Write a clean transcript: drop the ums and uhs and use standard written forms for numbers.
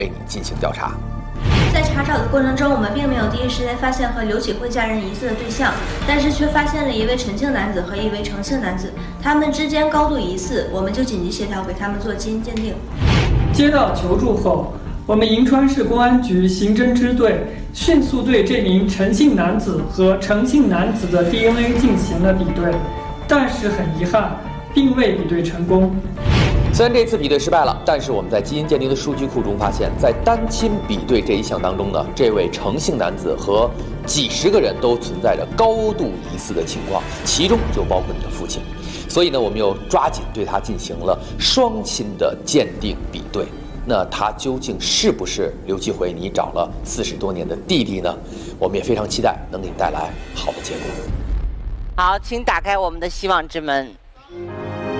为你进行调查。 在查找的过程中，我们并没有第一时间发现和刘启慧家人疑似的对象，但是却发现了一位陈姓男子和一位程姓男子，他们之间高度疑似，我们就紧急协调给他们做基因鉴定。 接到求助后，我们银川市公安局刑侦支队迅速对这名陈姓男子和程姓男子的 DNA 进行了比对，但是很遗憾，并未比对成功。 虽然这次比对失败了，但是我们在基因鉴定的数据库中发现，在单亲比对这一项当中呢，这位程姓男子和几十个人都存在着高度疑似的情况，其中就包括你的父亲。所以呢，我们又抓紧对他进行了双亲的鉴定比对。那他究竟是不是刘继辉你找了40多年的弟弟呢？我们也非常期待能给你带来好的结果。 好，请打开我们的希望之门。